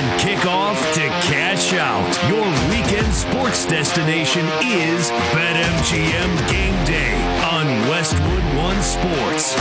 From kickoff to cash out, your weekend sports destination is BetMGM Game Day on Westwood One Sports.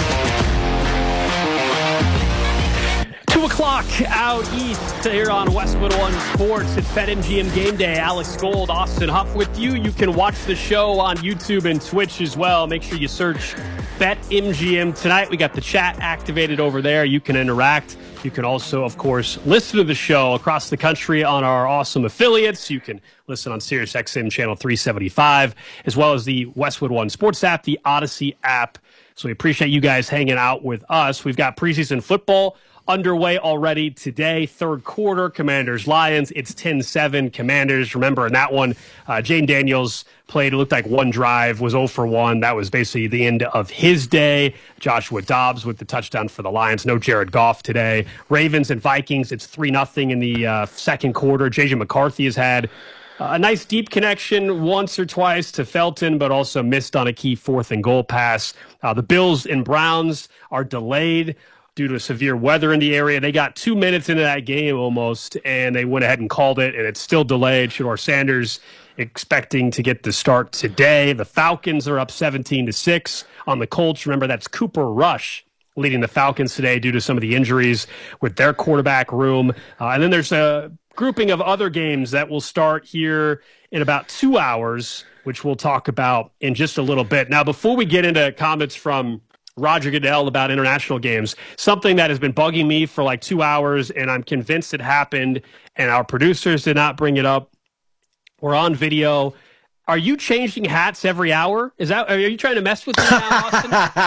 2 o'clock out east here on Westwood One Sports. It's BetMGM Game Day. Alex Gold, Austin Huff with you. You can watch the show on YouTube and Twitch as well. Make sure you search BetMGM tonight. We got the chat activated over there. You can interact. You can also, of course, listen to the show across the country on our awesome affiliates. You can listen on SiriusXM channel 375, as well as the Westwood One Sports app, the Odyssey app. So we appreciate you guys hanging out with us. We've got preseason football underway already today, third quarter, Commanders-Lions. It's 10-7 Commanders. Remember, in that one, Jane Daniels played, it looked like one drive, was 0 for 1. That was basically the end of his day. Joshua Dobbs with the touchdown for the Lions. No Jared Goff today. Ravens and Vikings, it's 3-0 in the second quarter. J.J. McCarthy has had a nice deep connection once or twice to Felton, but also missed on a key 4th and goal pass. The Bills and Browns are delayed due to severe weather in the area. They got 2 minutes into that game almost, and they went ahead and called it, and it's still delayed. Shedeur Sanders expecting to get the start today. The Falcons are up 17-6 on the Colts. Remember, that's Cooper Rush leading the Falcons today due to some of the injuries with their quarterback room. And then there's a grouping of other games that will start here in about 2 hours, which we'll talk about in just a little bit. Now, before we get into comments from Roger Goodell about international games, something that has been bugging me for like 2 hours, and I'm convinced it happened, and our producers did not bring it up. We're on video. Are you changing hats every hour? Are you trying to mess with me now, Austin?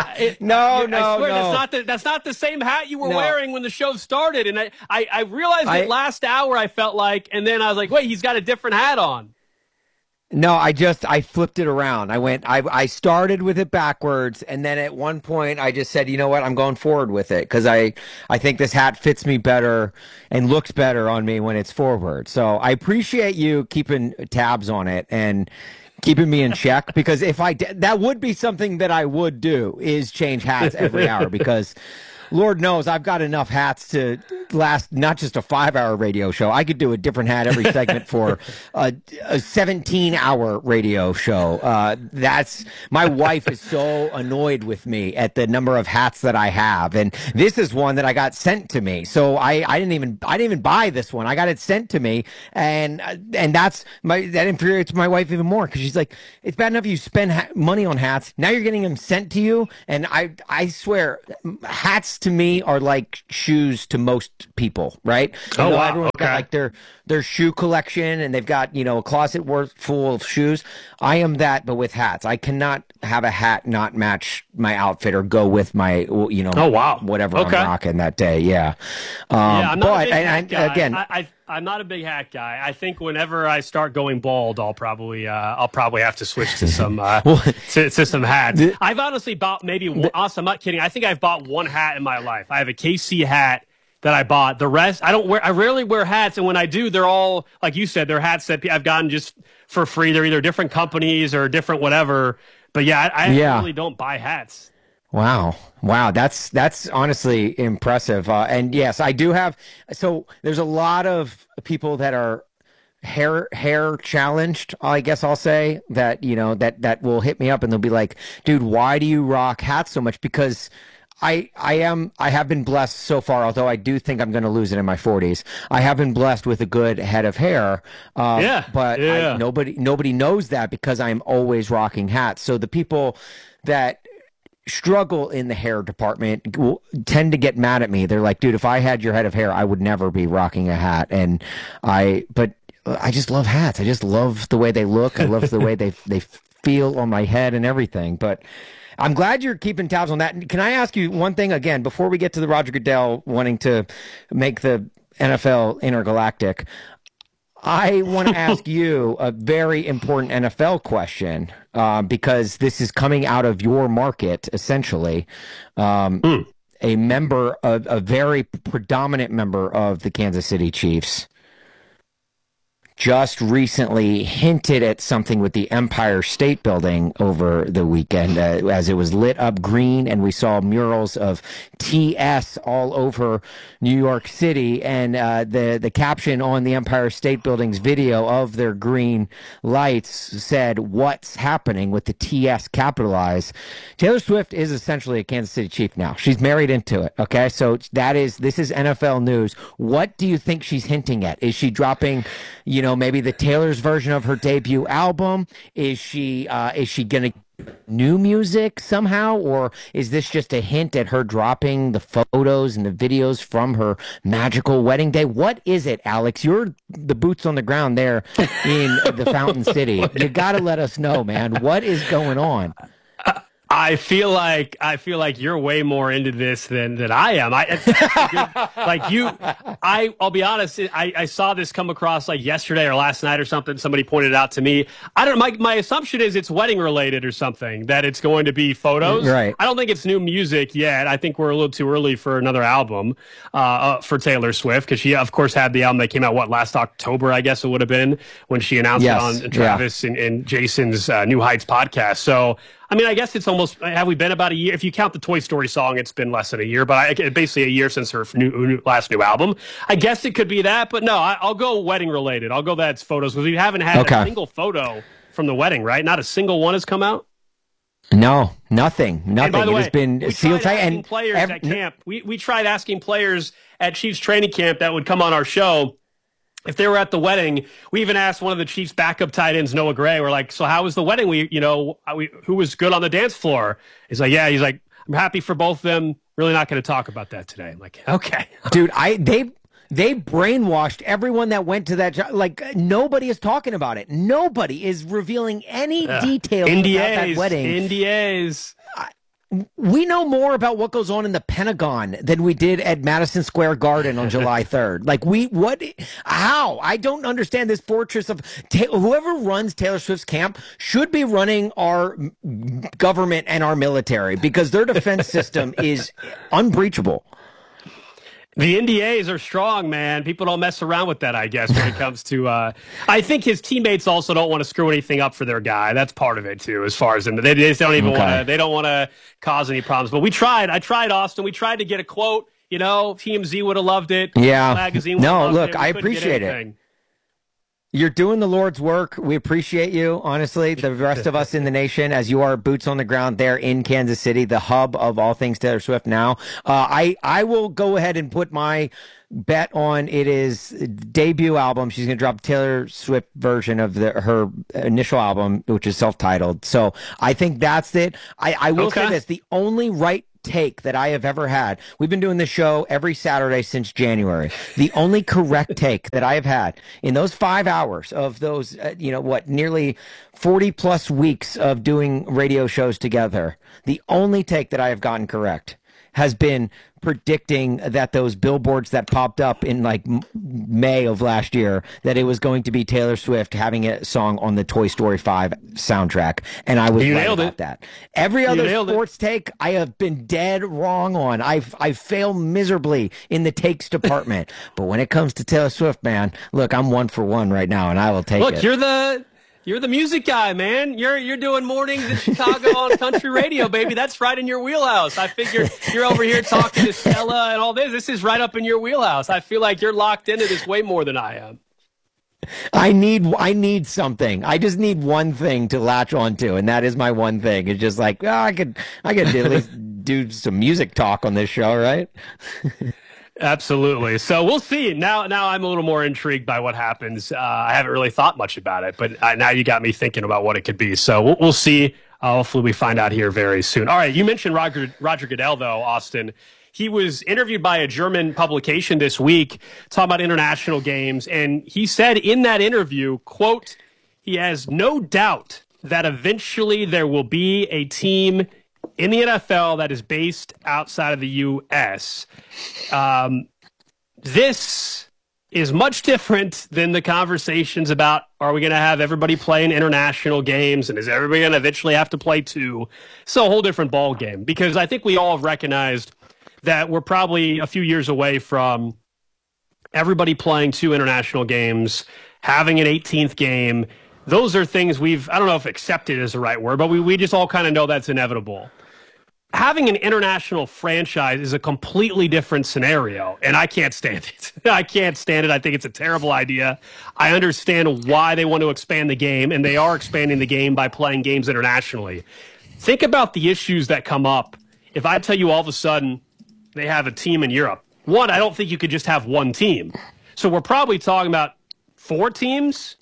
No. That's not the same hat you were wearing when the show started. And I realized that last hour I felt like, and then I was like, wait, he's got a different hat on. No, I flipped it around. I started with it backwards, and then at one point I just said, you know what, I'm going forward with it because I think this hat fits me better and looks better on me when it's forward. So I appreciate you keeping tabs on it and keeping me in check, because if that would be something that I would do, is change hats every hour, because Lord knows I've got enough hats to last not just a 5-hour radio show. I could do a different hat every segment for a 17-hour radio show. My wife is so annoyed with me at the number of hats that I have, and this is one that I got sent to me. So I didn't even buy this one. I got it sent to me, and that infuriates my wife even more, because she's like, it's bad enough you spend money on hats. Now you're getting them sent to you, and I swear, hats to me are like shoes to most people, right? Wow. Everyone's got like their shoe collection, and they've got, a closet full of shoes. I am that, but with hats. I cannot have a hat not match my outfit or go with my, whatever I'm rocking that day. Yeah. I'm not a big hat guy. Again, I'm not a big hat guy. I think whenever I start going bald, I'll probably have to switch to some to some hats. I've honestly bought maybe one. Honestly, I'm not kidding. I think I've bought one hat in my life. I have a KC hat that I bought. The rest, I don't wear. I rarely wear hats, and when I do, they're all, like you said, they're hats that I've gotten just for free. They're either different companies or different whatever. But I really don't buy hats. Wow. That's honestly impressive. And yes, I do have. So there's a lot of people that are hair challenged, I guess I'll say, that, that will hit me up and they'll be like, dude, why do you rock hats so much? Because I have been blessed so far, although I do think I'm going to lose it in my 40s. I have been blessed with a good head of hair. Nobody knows that, because I'm always rocking hats. So the people that struggle in the hair department tend to get mad at me. They're like, dude, if I had your head of hair, I would never be rocking a hat. But I just love hats. I just love the way they look. I love the way they feel on my head and everything. But I'm glad you're keeping tabs on that. Can I ask you one thing again before we get to the Roger Goodell wanting to make the NFL intergalactic? I want to ask you a very important NFL question, because this is coming out of your market, essentially. A very predominant member of the Kansas City Chiefs just recently hinted at something with the Empire State Building over the weekend as it was lit up green, and we saw murals of TS all over New York City. And the caption on the Empire State Building's video of their green lights said, "What's happening?" with the TS capitalized. Taylor Swift is essentially a Kansas City Chief now. She's married into it. Okay, so this is NFL news. What do you think she's hinting at? Is she dropping, maybe the Taylor's version of her debut album? Is she gonna new music somehow, or is this just a hint at her dropping the photos and the videos from her magical wedding day? What is it, Alex? You're the boots on the ground there in the Fountain City. You got to let us know, man. What is going on? I feel like you're way more into this than I am. I'll be honest. I saw this come across like yesterday or last night or something. Somebody pointed it out to me. I don't. My assumption is it's wedding related or something. That it's going to be photos. Right. I don't think it's new music yet. I think we're a little too early for another album for Taylor Swift, because she of course had the album that came out last October, I guess it would have been, when she announced it on Travis and Jason's New Heights podcast. So. I mean, I guess it's almost, have we been about a year? If you count the Toy Story song, it's been less than a year, but basically a year since her last new album. I guess it could be that, but no, I'll go wedding related. I'll go that's photos, because we haven't had a single photo from the wedding, right? Not a single one has come out? No, nothing. And by the way, it has been sealed tight. And players at camp, we tried asking players at Chiefs training camp that would come on our show if they were at the wedding. We even asked one of the Chiefs' backup tight ends, Noah Gray. We're like, "So how was the wedding? Who was good on the dance floor?" He's like, "Yeah." He's like, "I'm happy for both of them. Really not going to talk about that today." I'm like, "Okay, dude." They brainwashed everyone that went to that job. Like, nobody is talking about it. Nobody is revealing any details about that wedding. NDAs. We know more about what goes on in the Pentagon than we did at Madison Square Garden on July 3rd. Like, how? I don't understand this fortress of whoever runs Taylor Swift's camp should be running our government and our military, because their defense system is unbreachable. The NDAs are strong, man. People don't mess around with that, I guess, when it comes to I think his teammates also don't want to screw anything up for their guy. That's part of it too, as far as them. They just don't even want to cause any problems. But I tried, Austin. We tried to get a quote, TMZ would have loved it. Yeah. Magazine would have loved it. I appreciate it. You're doing the Lord's work. We appreciate you, honestly, the rest of us in the nation, as you are boots on the ground there in Kansas City, the hub of all things Taylor Swift now. I will go ahead and put my bet on it is debut album. She's going to drop Taylor Swift version of her initial album, which is self-titled. So I think that's it. I will say this, the only right take that I have ever had. We've been doing this show every Saturday since January. The only correct take that I have had in those 5 hours of those, nearly 40 plus weeks of doing radio shows together, the only take that I have gotten correct has been predicting that those billboards that popped up in like May of last year, that it was going to be Taylor Swift having a song on the Toy Story 5 soundtrack. And I was right about that. Every other sports take I have been dead wrong on. I fail miserably in the takes department. But when it comes to Taylor Swift, man, look, I'm 1 for 1 right now, and I will take it. Look, you're the music guy, man. You're doing mornings in Chicago on country radio, baby. That's right in your wheelhouse. I figure you're over here talking to Stella and all this. This is right up in your wheelhouse. I feel like you're locked into this way more than I am. I need something. I just need one thing to latch onto, and that is my one thing. It's just like, I could at least do some music talk on this show, right? Absolutely. So we'll see. Now I'm a little more intrigued by what happens. I haven't really thought much about it, but now you got me thinking about what it could be. So we'll see. Hopefully we find out here very soon. All right. You mentioned Roger Goodell, though, Austin. He was interviewed by a German publication this week talking about international games. And he said in that interview, quote, he has no doubt that eventually there will be a team in the NFL that is based outside of the U.S. This is much different than the conversations about, are we going to have everybody playing international games, and is everybody going to eventually have to play two? It's a whole different ball game, because I think we all have recognized that we're probably a few years away from everybody playing 2 international games, having an 18th game, those are things I don't know if accepted is the right word, but we just all kind of know that's inevitable. Having an international franchise is a completely different scenario, and I can't stand it. I can't stand it. I think it's a terrible idea. I understand why they want to expand the game, and they are expanding the game by playing games internationally. Think about the issues that come up if I tell you all of a sudden they have a team in Europe. One, I don't think you could just have one team. So we're probably talking about 4 teams,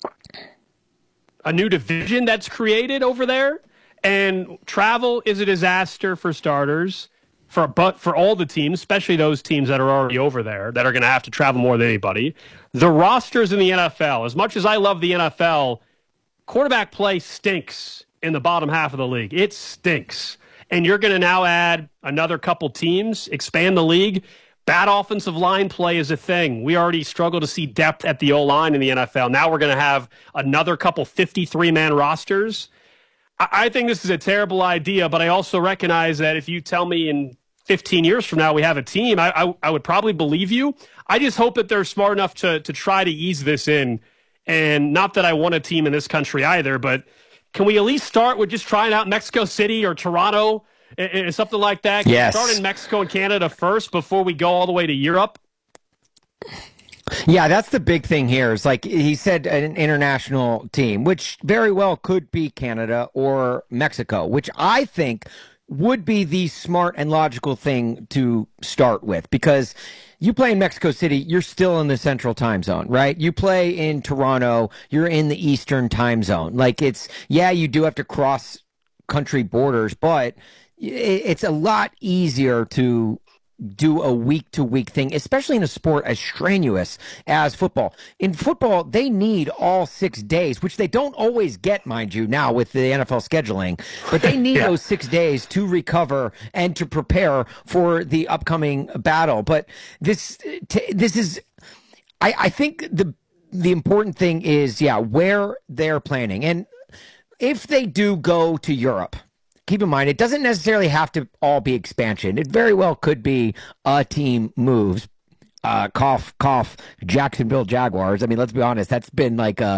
a new division that's created over there. And travel is a disaster for starters, but for all the teams, especially those teams that are already over there that are going to have to travel more than anybody. The rosters in the NFL, as much as I love the NFL, quarterback play stinks in the bottom half of the league. It stinks. And you're going to now add another couple teams, expand the league. Bad offensive line play is a thing. We already struggle to see depth at the O-line in the NFL. Now we're going to have another couple 53-man rosters. I think this is a terrible idea, but I also recognize that if you tell me in 15 years from now we have a team, I would probably believe you. I just hope that they're smart enough to try to ease this in. And not that I want a team in this country either, but can we at least start with just trying out Mexico City or Toronto and something like that? Can we start in Mexico and Canada first before we go all the way to Europe? Yeah, that's the big thing here. Is like he said, an international team, which very well could be Canada or Mexico, which I think would be the smart and logical thing to start with, because you play in Mexico City, you're still in the central time zone, right? You play in Toronto, you're in the eastern time zone. Like you do have to cross country borders, but it's a lot easier to do a week-to-week thing, especially in a sport as strenuous as football. In football, they need all 6 days, which they don't always get, mind you, now with the NFL scheduling, but they need those 6 days to recover and to prepare for the upcoming battle. But this is, I think the important thing is, where they're planning. And if they do go to Europe, keep in mind, it doesn't necessarily have to all be expansion. It very well could be a team moves. Cough, Jacksonville Jaguars. I mean, let's be honest. That's been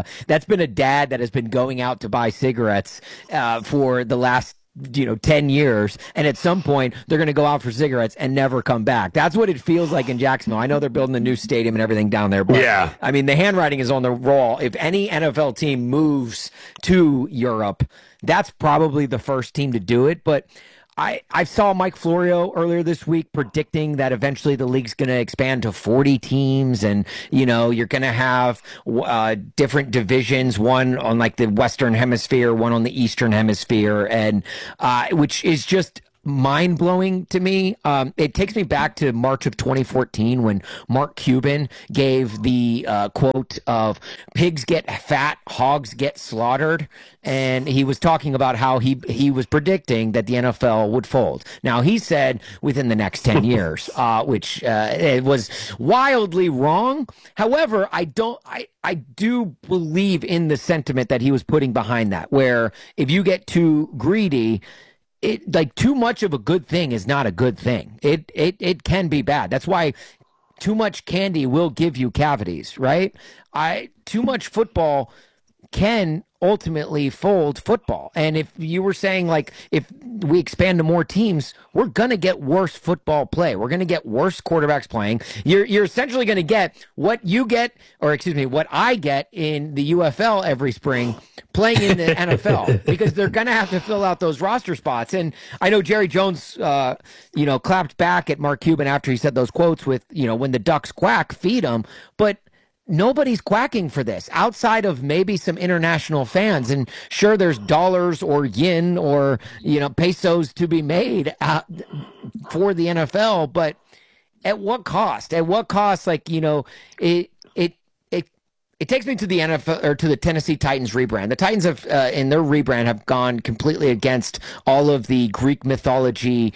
a dad that has been going out to buy cigarettes for the last 10 years, and at some point they're going to go out for cigarettes and never come back. That's what it feels like in Jacksonville. I know they're building a new stadium and everything down there, but I mean, the handwriting is on the wall. If any NFL team moves to Europe, that's probably the first team to do it. But I saw Mike Florio earlier this week predicting that eventually the league's going to expand to 40 teams, and you're going to have different divisions, one on like the Western Hemisphere, one on the Eastern Hemisphere, and which is just mind-blowing to me. It takes me back to March of 2014 when Mark Cuban gave the quote of "pigs get fat, hogs get slaughtered," and he was talking about how he was predicting that the NFL would fold. Now, he said within the next 10 years, which it was wildly wrong. However, I do believe in the sentiment that he was putting behind that, where if you get too greedy, too much of a good thing is not a good thing. It can be bad. That's why too much candy will give you cavities, right? Too much football can ultimately fold football. And if you were saying, like, if we expand to more teams, we're going to get worse football play. We're going to get worse quarterbacks playing. You're essentially going to get what I get in the UFL every spring playing in the NFL, because they're going to have to fill out those roster spots. And I know Jerry Jones, clapped back at Mark Cuban after he said those quotes with, when the ducks quack, feed them. But nobody's quacking for this outside of maybe some international fans. And sure, there's dollars or yen or, pesos to be made for the NFL, but at what cost? At what cost? It takes me to the NFL, or to the Tennessee Titans rebrand. The Titans have, in their rebrand, have gone completely against all of the Greek mythology,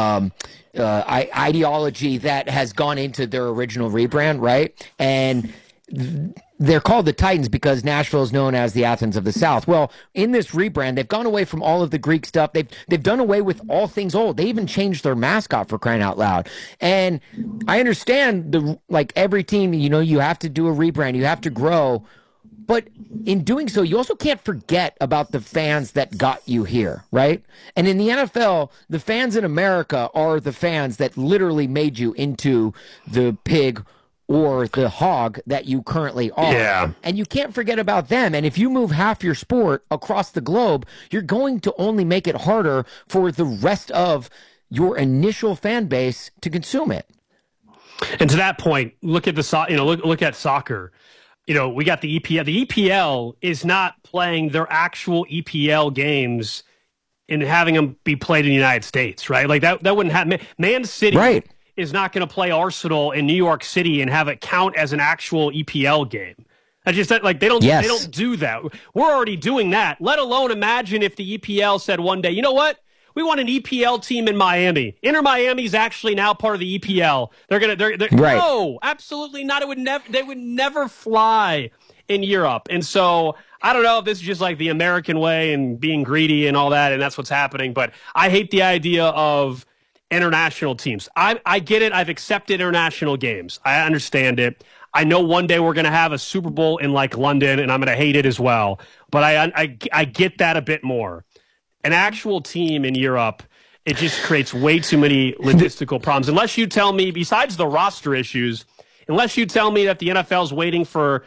ideology that has gone into their original rebrand, right? And they're called the Titans because Nashville is known as the Athens of the South. Well, in this rebrand, they've gone away from all of the Greek stuff. They've done away with all things old. They even changed their mascot, for crying out loud. And I understand every team, you have to do a rebrand, you have to grow. But in doing so, you also can't forget about the fans that got you here, right? And in the NFL, the fans in America are the fans that literally made you into the pig or the hog that you currently are. Yeah. And you can't forget about them. And if you move half your sport across the globe, you're going to only make it harder for the rest of your initial fan base to consume it. And to that point, look at look at soccer. We got the EPL. The EPL is not playing their actual EPL games and having them be played in the United States, right? Like that wouldn't happen. Man City Right. is not going to play Arsenal in New York City and have it count as an actual EPL game. I just like they don't do that. We're already doing that. Let alone imagine if the EPL said one day, you know what? We want an EPL team in Miami. Inter Miami's actually now part of the EPL. They're right. No, absolutely not. They would never fly in Europe. And so I don't know if this is just like the American way and being greedy and all that, and that's what's happening. But I hate the idea of international teams. I get it. I've accepted international games. I understand it. I know one day we're going to have a Super Bowl in like London, and I'm going to hate it as well. But I get that a bit more. An actual team in Europe, it just creates way too many logistical problems. Unless you tell me, besides the roster issues, unless you tell me that the NFL is waiting for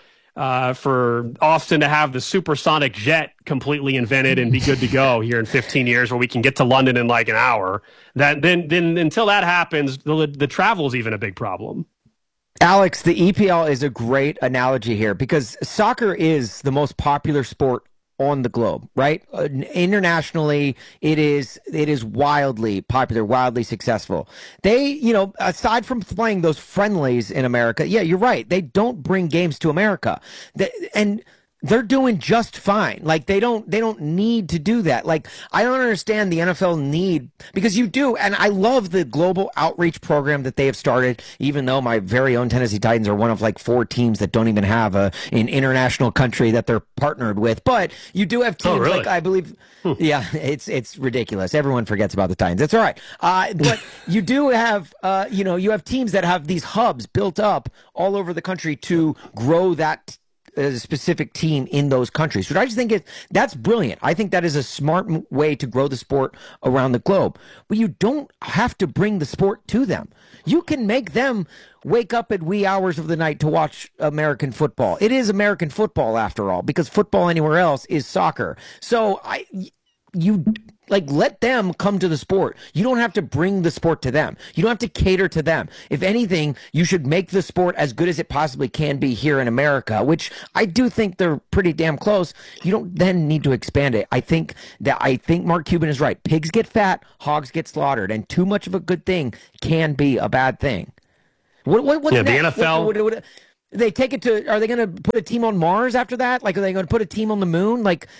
Austin to have the supersonic jet completely invented and be good to go here in 15 years, where we can get to London in like an hour, then until that happens, the travel is even a big problem. Alex, the EPL is a great analogy here because soccer is the most popular sport on the globe, right? Internationally, it is wildly popular, wildly successful. They, aside from playing those friendlies in America, yeah, you're right. They don't bring games to America. And they're doing just fine. Like they don't need to do that. Like I don't understand the NFL need, because you do, and I love the global outreach program that they have started, even though my very own Tennessee Titans are one of like 4 teams that don't even have an international country that they're partnered with. But you do have teams like, I believe, yeah, it's ridiculous. Everyone forgets about the Titans. It's all right. But you do have, you have teams that have these hubs built up all over the country to grow that a specific team in those countries, which I just think that's brilliant. I think that is a smart way to grow the sport around the globe. But you don't have to bring the sport to them. You can make them wake up at wee hours of the night to watch American football. It is American football after all, because football anywhere else is soccer. So let them come to the sport. You don't have to bring the sport to them. You don't have to cater to them. If anything, you should make the sport as good as it possibly can be here in America, which I do think they're pretty damn close. You don't then need to expand it. I think Mark Cuban is right. Pigs get fat, hogs get slaughtered, and too much of a good thing can be a bad thing. What's the next? NFL. They take it to, are they going to put a team on Mars after that? Like, are they going to put a team on the moon?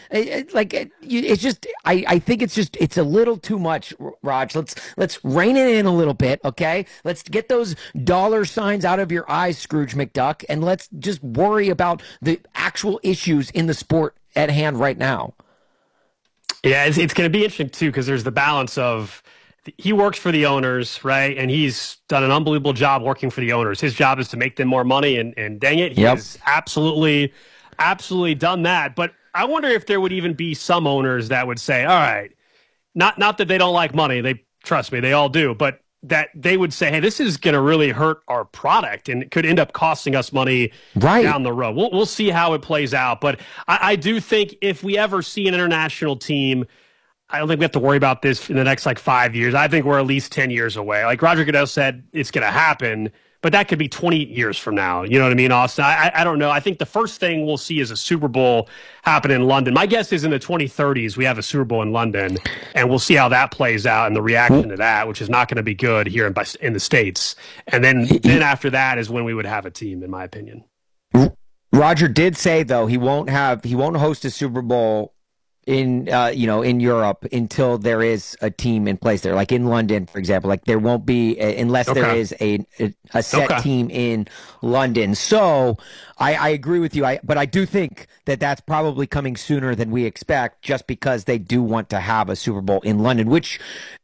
It's just, I think it's a little too much, Raj. Let's rein it in a little bit. Okay. Let's get those dollar signs out of your eyes, Scrooge McDuck. And let's just worry about the actual issues in the sport at hand right now. Yeah. It's going to be interesting too, because there's the balance of, he works for the owners, right? And he's done an unbelievable job working for the owners. His job is to make them more money, and dang it, he has absolutely done that. But I wonder if there would even be some owners that would say, all right, not that they don't like money. They, trust me, they all do. But that they would say, hey, this is going to really hurt our product and it could end up costing us money down the road. We'll see how it plays out. But I do think if we ever see an international team, I don't think we have to worry about this in the next 5 years. I think we're at least 10 years away. Like Roger Goodell said, it's going to happen, but that could be 20 years from now. You know what I mean, Austin? I don't know. I think the first thing we'll see is a Super Bowl happen in London. My guess is in the 2030s, we have a Super Bowl in London, and we'll see how that plays out and the reaction to that, which is not going to be good here in the States. And then after that is when we would have a team, in my opinion. Roger did say, though, he won't host a Super Bowl in Europe until there is a team in place there, like in London, for example. Like there won't be unless there is a set team in London. So I agree with you. But I do think that that's probably coming sooner than we expect, just because they do want to have a Super Bowl in London, which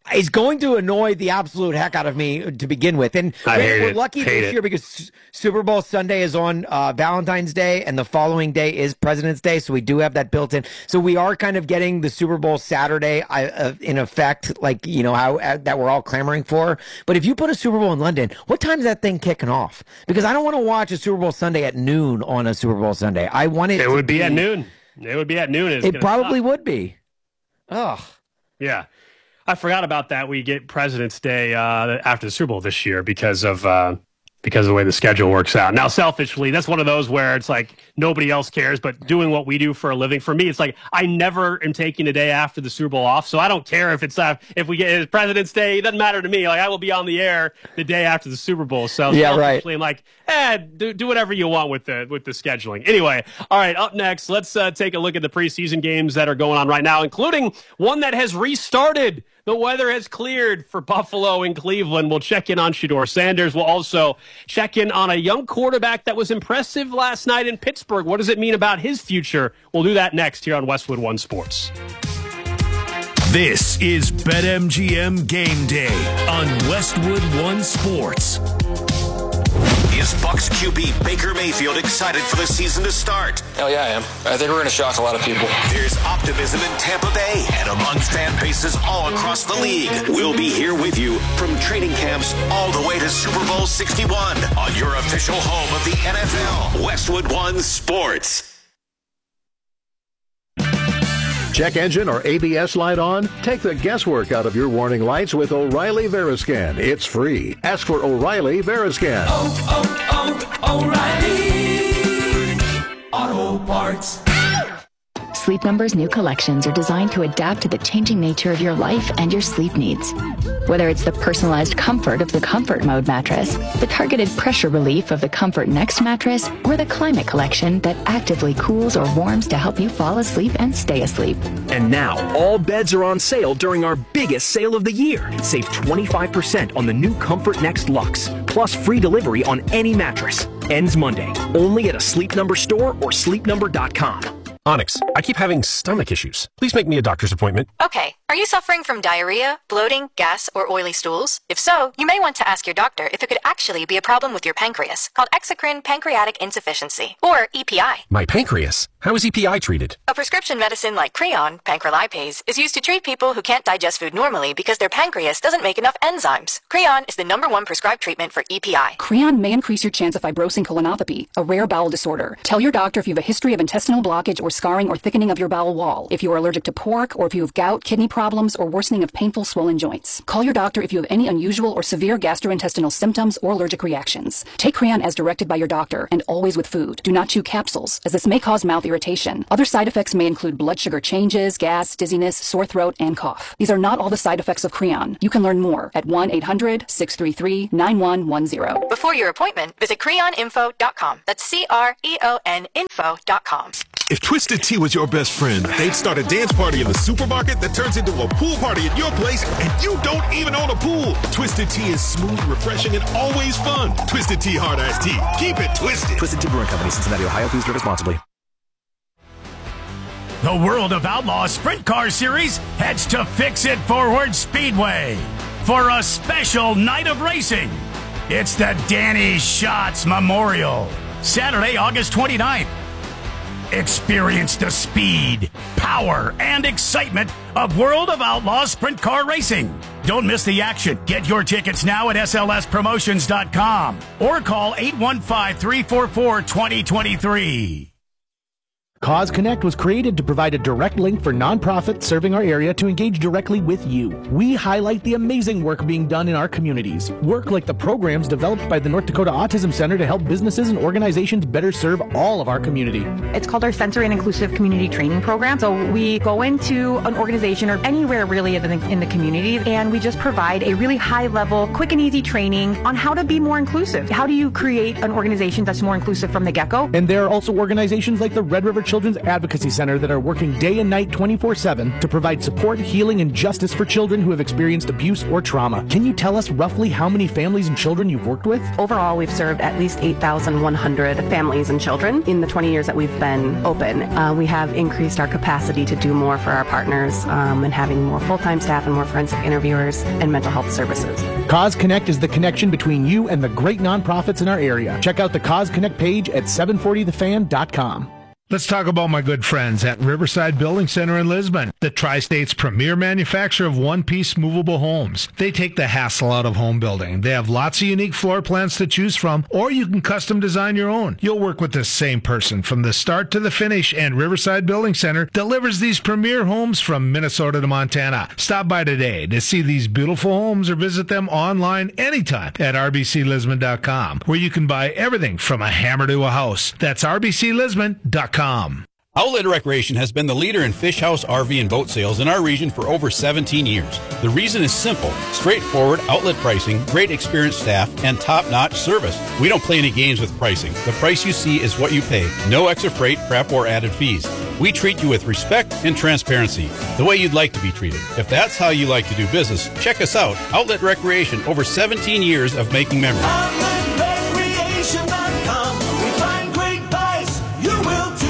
is going to annoy the absolute heck out of me to begin with. And we're lucky this year because Super Bowl Sunday is on Valentine's Day, and the following day is President's Day, so we do have that built in. So we are kind of getting the Super Bowl Saturday in effect, like, you know, how that we're all clamoring for. But if you put a Super Bowl in London, what time is that thing kicking off? Because I don't want to watch a Super Bowl Sunday at noon on a Super Bowl Sunday. I want it. It would be at noon. It would be at noon. It probably would be. Oh, yeah. I forgot about that. We get President's Day after the Super Bowl this year because of the way the schedule works out. Now, selfishly, that's one of those where it's like nobody else cares, but doing what we do for a living, for me, it's like I never am taking a day after the Super Bowl off, so I don't care if we get President's Day. It doesn't matter to me. Like, I will be on the air the day after the Super Bowl. So yeah, right. I'm like, do whatever you want with the scheduling. Anyway, all right, up next, let's take a look at the preseason games that are going on right now, including one that has restarted. The weather has cleared for Buffalo and Cleveland. We'll check in on Shedeur Sanders. We'll also check in on a young quarterback that was impressive last night in Pittsburgh. What does it mean about his future? We'll do that next here on Westwood One Sports. This is BetMGM Game Day on Westwood One Sports. Is Bucs QB Baker Mayfield excited for the season to start? Hell yeah, I am. I think we're going to shock a lot of people. There's optimism in Tampa Bay and among fan bases all across the league. We'll be here with you from training camps all the way to Super Bowl 61 on your official home of the NFL, Westwood One Sports. Check engine or ABS light on? Take the guesswork out of your warning lights with O'Reilly Veriscan. It's free. Ask for O'Reilly Veriscan. O'Reilly Auto Parts. Sleep Number's new collections are designed to adapt to the changing nature of your life and your sleep needs. Whether it's the personalized comfort of the Comfort Mode mattress, the targeted pressure relief of the Comfort Next mattress, or the Climate Collection that actively cools or warms to help you fall asleep and stay asleep. And now, all beds are on sale during our biggest sale of the year. Save 25% on the new Comfort Next Luxe, plus free delivery on any mattress. Ends Monday, only at a Sleep Number store or sleepnumber.com. Onyx, I keep having stomach issues. Please make me a doctor's appointment. Okay. Are you suffering from diarrhea, bloating, gas, or oily stools? If so, you may want to ask your doctor if it could actually be a problem with your pancreas, called exocrine pancreatic insufficiency, or EPI. My pancreas? How is EPI treated? A prescription medicine like Creon, pancrelipase, is used to treat people who can't digest food normally because their pancreas doesn't make enough enzymes. Creon is the #1 prescribed treatment for EPI. Creon may increase your chance of fibrosing colonopathy, a rare bowel disorder. Tell your doctor if you have a history of intestinal blockage or scarring or thickening of your bowel wall, if you are allergic to pork, or if you have gout, kidney problems, or worsening of painful swollen joints. Call your doctor if you have any unusual or severe gastrointestinal symptoms or allergic reactions. Take Creon as directed by your doctor, and always with food. Do not chew capsules, as this may cause mouth irritation. Other side effects may include blood sugar changes, gas, dizziness, sore throat, and cough. These are not all the side effects of Creon. You can learn more at 1-800-633-9110. Before your appointment, visit creoninfo.com. That's CREON info.com. If Twisted Tea was your best friend, they'd start a dance party in the supermarket that turns into a pool party at your place, and you don't even own a pool. Twisted Tea is smooth, refreshing, and always fun. Twisted Tea Hard Iced Tea. Keep it twisted. Twisted Tea Brewing Company, Cincinnati, Ohio. Please drink responsibly. The World of Outlaw Sprint Car Series heads to Fix It Forward Speedway for a special night of racing. It's the Danny Schatz Memorial, Saturday, August 29th. Experience the speed, power, and excitement of World of Outlaw Sprint Car Racing. Don't miss the action. Get your tickets now at slspromotions.com or call 815-344-2023. Cause Connect was created to provide a direct link for nonprofits serving our area to engage directly with you. We highlight the amazing work being done in our communities. Work like the programs developed by the North Dakota Autism Center to help businesses and organizations better serve all of our community. It's called our Sensory and Inclusive Community Training Program. So we go into an organization or anywhere really in the community, and we just provide a really high level, quick and easy training on how to be more inclusive. How do you create an organization that's more inclusive from the get-go? And there are also organizations like the Red River Children's Advocacy Center that are working day and night 24/7 to provide support, healing, and justice for children who have experienced abuse or trauma. Can you tell us roughly how many families and children you've worked with? Overall, we've served at least 8,100 families and children in the 20 years that we've been open. We have increased our capacity to do more for our partners and having more full-time staff and more forensic interviewers and mental health services. Cause Connect is the connection between you and the great nonprofits in our area. Check out the Cause Connect page at 740thefan.com. Let's talk about my good friends at Riverside Building Center in Lisbon, the Tri-State's premier manufacturer of one-piece movable homes. They take the hassle out of home building. They have lots of unique floor plans to choose from, or you can custom design your own. You'll work with the same person from the start to the finish, and Riverside Building Center delivers these premier homes from Minnesota to Montana. Stop by today to see these beautiful homes or visit them online anytime at rbclisbon.com, where you can buy everything from a hammer to a house. That's rbclisbon.com. Outlet Recreation has been the leader in fish house, RV, and boat sales in our region for over 17 years. The reason is simple: straightforward outlet pricing, great experienced staff, and top-notch service. We don't play any games with pricing. The price you see is what you pay. No extra freight, prep, or added fees. We treat you with respect and transparency, the way you'd like to be treated. If that's how you like to do business, check us out. Outlet Recreation, over 17 years of making memories. OutletRecreation.com. We find great buys. You will too.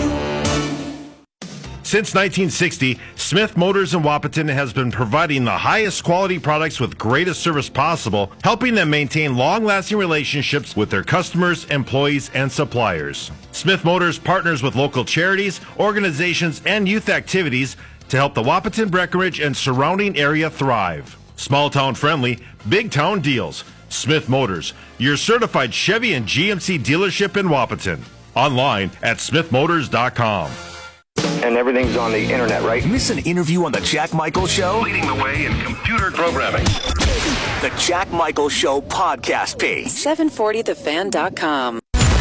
Since 1960, Smith Motors in Wahpeton has been providing the highest quality products with greatest service possible, helping them maintain long-lasting relationships with their customers, employees, and suppliers. Smith Motors partners with local charities, organizations, and youth activities to help the Wahpeton, Breckenridge, and surrounding area thrive. Small-town friendly, big-town deals. Smith Motors, your certified Chevy and GMC dealership in Wahpeton. Online at smithmotors.com. And everything's on the internet, right? Miss an interview on The Jack Michael Show? Leading the way in computer programming. The Jack Michael Show podcast page. 740thefan.com.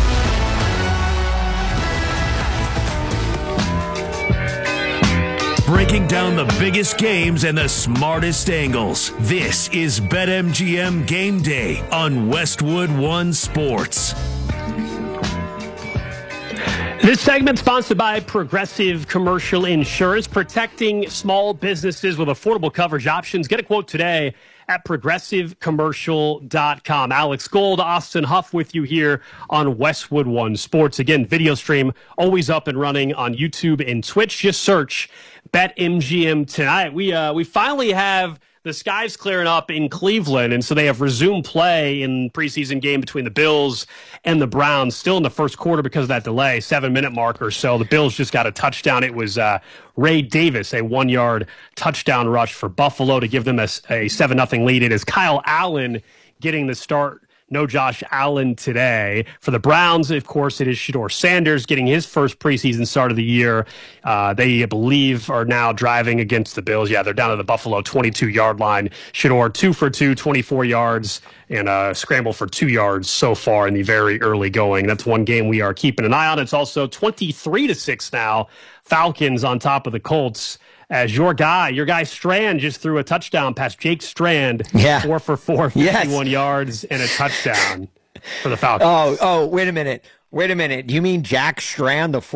Breaking down the biggest games and the smartest angles. This is BetMGM Game Day on Westwood One Sports. This segment sponsored by Progressive Commercial Insurance, protecting small businesses with affordable coverage options. Get a quote today at progressivecommercial.com. Alex Gold, Austin Huff with you here on Westwood One Sports. Again, video stream always up and running on YouTube and Twitch. Just search BetMGM tonight. We finally have the skies clearing up in Cleveland, and so they have resumed play in preseason game between the Bills and the Browns, still in the first quarter because of that delay, 7-minute mark or so. The Bills just got a touchdown. It was Ray Davis, a 1-yard touchdown rush for Buffalo to give them a 7-0 lead. It is Kyle Allen getting the start. No Josh Allen today. For the Browns, of course, it is Shedeur Sanders getting his first preseason start of the year. They, I believe, are now driving against the Bills. Yeah, they're down to the Buffalo 22-yard line. Shedeur 2 for 2, 24 yards, and a scramble for 2 yards so far in the very early going. That's one game we are keeping an eye on. It's also 23-6 now. Falcons on top of the Colts. As your guy Strand just threw a touchdown past Jake Strand. Yeah. 4 for 4, 51 yards and a touchdown for the Falcons. Oh, wait a minute. You mean Jack Strand, the